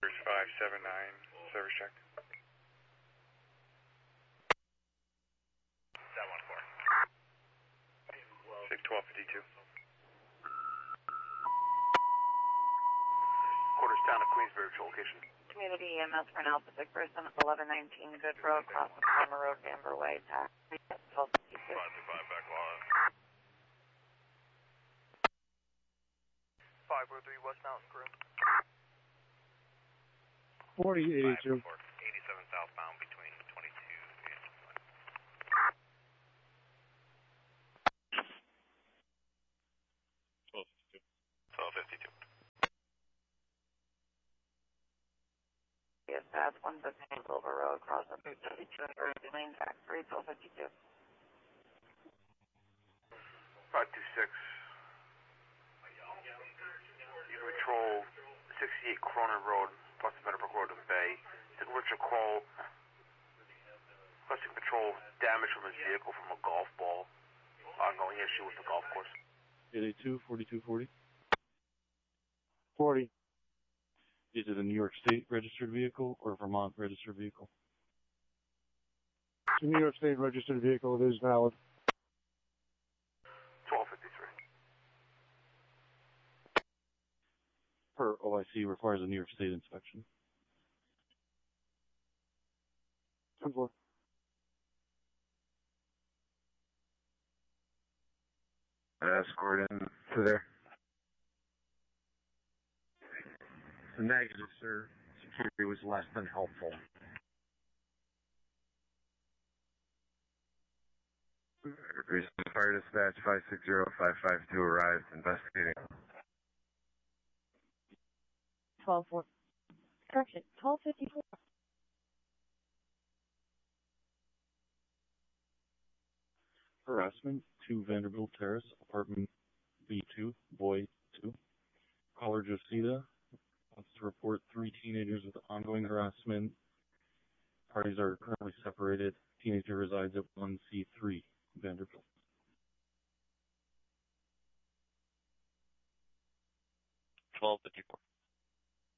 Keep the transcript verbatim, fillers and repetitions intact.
five seven nine, service check. seven one four. six twelve fifty-two. Quarterstown to Queensbury location. Community E M S for an Alpha Six person, eleven nineteen Good Road, cross the Palmer Road, Amber Way, taxi, twelve fifty-two. five two five, back line. five oh three West Mountain Crew. forty eighty-two. eighty-seven southbound between twenty-two and twelve fifty-two. twelve fifty-two. Yes, path one fifteen Silver Road, cross the Route thirty-two and Early Lane, tax three, twelve fifty-two. five two six. You patrol sixty-eight Cronin Road, plus the Meadowbrook Road to Bay. Took Richard Cole. Requesting patrol damage from his vehicle from a golf ball. Ongoing issue with the golf course. eight eighty-two, forty-two forty. forty. Is it a New York State registered vehicle or a Vermont registered vehicle? It's a New York State registered vehicle. It is valid. twelve fifty-three. Per O I C requires a New York State inspection. ten four. Escort in to there. The negative, sir. Security was less than helpful. Fire dispatch five six zero five five two arrived investigating. twelve four. Correction, twelve fifty-four. Harassment, two Vanderbilt Terrace, apartment B two, boy two. Caller Josita wants to report three teenagers with ongoing harassment. Parties are currently separated. Teenager resides at one C three.